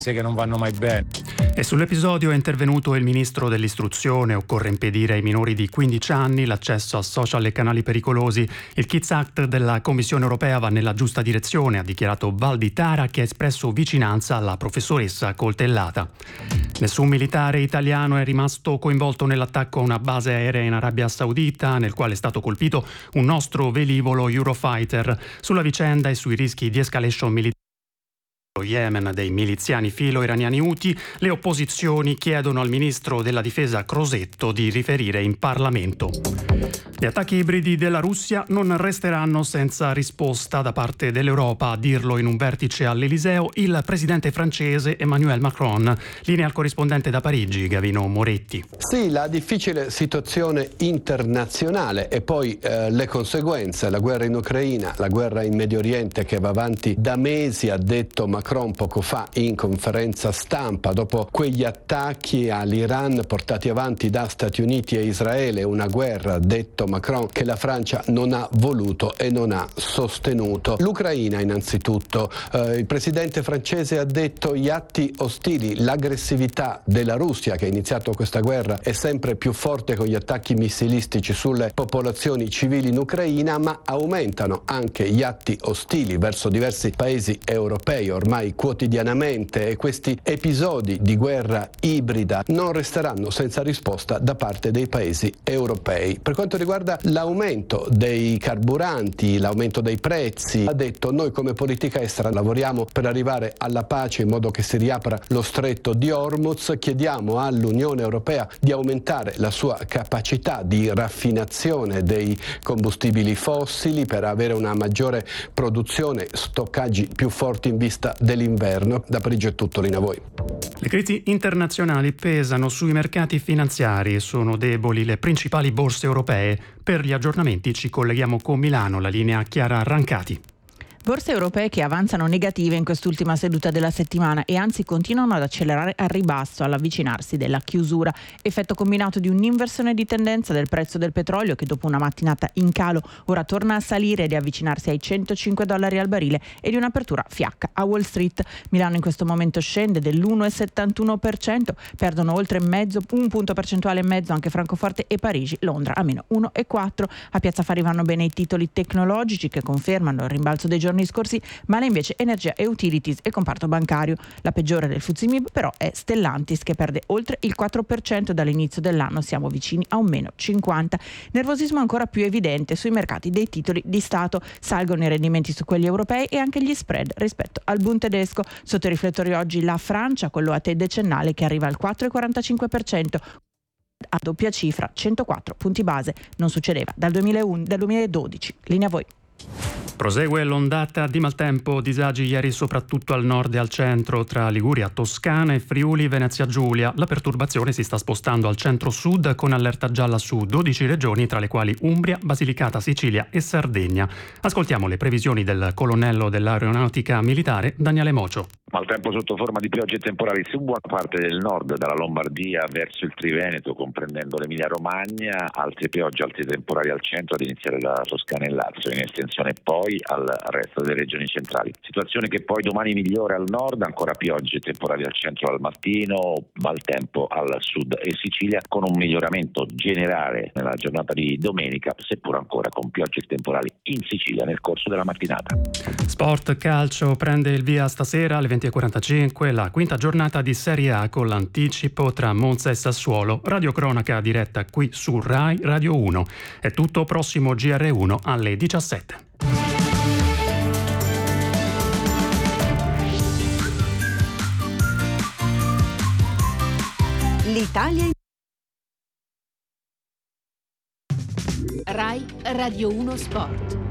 che non vanno mai bene. E sull'episodio è intervenuto il ministro dell'istruzione. Occorre impedire ai minori di 15 anni l'accesso a social e canali pericolosi. Il Kids Act della Commissione europea va nella giusta direzione, ha dichiarato Valditara, che ha espresso vicinanza alla professoressa coltellata. Nessun militare italiano è rimasto coinvolto nell'attacco a una base aerea in Arabia Saudita, nel quale è stato colpito un nostro velivolo Eurofighter. Sulla vicenda e sui rischi di escalation militare lo Yemen dei miliziani filo-iraniani Houthi, le opposizioni chiedono al ministro della difesa Crosetto di riferire in Parlamento. Gli attacchi ibridi della Russia non resteranno senza risposta da parte dell'Europa, a dirlo in un vertice all'Eliseo il presidente francese Emmanuel Macron. Linea al corrispondente da Parigi, Gavino Moretti. Sì, la difficile situazione internazionale e poi le conseguenze, la guerra in Ucraina, la guerra in Medio Oriente che va avanti da mesi, ha detto Macron poco fa in conferenza stampa, dopo quegli attacchi all'Iran portati avanti da Stati Uniti e Israele, una guerra, detto Macron, che la Francia non ha voluto e non ha sostenuto. L'Ucraina innanzitutto, il presidente francese ha detto gli atti ostili, l'aggressività della Russia che ha iniziato questa guerra è sempre più forte con gli attacchi missilistici sulle popolazioni civili in Ucraina, ma aumentano anche gli atti ostili verso diversi paesi europei ormai quotidianamente, e questi episodi di guerra ibrida non resteranno senza risposta da parte dei paesi europei. Per quanto riguarda l'aumento dei carburanti, l'aumento dei prezzi, ha detto noi come politica estera lavoriamo per arrivare alla pace in modo che si riapra lo stretto di Hormuz, chiediamo all'Unione Europea di aumentare la sua capacità di raffinazione dei combustibili fossili per avere una maggiore produzione, stoccaggi più forti in vista dell'inverno. Da Parigi è tutto, linea a voi. Le crisi internazionali pesano sui mercati finanziari e sono deboli le principali borse europee. Per gli aggiornamenti ci colleghiamo con Milano, la linea Chiara Rancati. Borse europee che avanzano negative in quest'ultima seduta della settimana e anzi continuano ad accelerare al ribasso all'avvicinarsi della chiusura. Effetto combinato di un'inversione di tendenza del prezzo del petrolio che dopo una mattinata in calo ora torna a salire e di avvicinarsi ai $105 al barile, e di un'apertura fiacca a Wall Street. Milano in questo momento scende dell'1,71%, perdono oltre un punto percentuale e mezzo anche Francoforte e Parigi, Londra a meno 1,4%. A Piazza Affari vanno bene i titoli tecnologici che confermano il rimbalzo dei giorni scorsi, male invece energia e utilities e comparto bancario. La peggiore del FTSE MIB però è Stellantis, che perde oltre il 4% dall'inizio dell'anno, siamo vicini a un meno 50. Nervosismo ancora più evidente sui mercati dei titoli di Stato, salgono i rendimenti su quelli europei e anche gli spread rispetto al Bund tedesco. Sotto i riflettori oggi la Francia con l'OAT decennale che arriva al 4,45%, a doppia cifra, 104 punti base, non succedeva dal 2012. Linea a voi. Prosegue l'ondata di maltempo, disagi ieri soprattutto al nord e al centro, tra Liguria, Toscana e Friuli Venezia Giulia. La perturbazione si sta spostando al centro-sud con allerta gialla su 12 regioni, tra le quali Umbria, Basilicata, Sicilia e Sardegna. Ascoltiamo le previsioni del colonnello dell'aeronautica militare Daniele Mocio. Maltempo sotto forma di piogge temporali su buona parte del nord, dalla Lombardia verso il Triveneto, comprendendo l'Emilia Romagna, altre piogge, altri temporali al centro, ad iniziare da Toscana e Lazio, in estensione poi al resto delle regioni centrali. Situazione che poi domani migliora al nord, ancora piogge temporali al centro al mattino, maltempo al sud e Sicilia, con un miglioramento generale nella giornata di domenica, seppur ancora con piogge temporali in Sicilia nel corso della mattinata. Sport calcio prende il via stasera alle 20:45 la quinta giornata di Serie A con l'anticipo tra Monza e Sassuolo. Radiocronaca diretta qui su Rai Radio 1. È tutto, prossimo GR1 alle 17. L'Italia Rai Radio 1 Sport.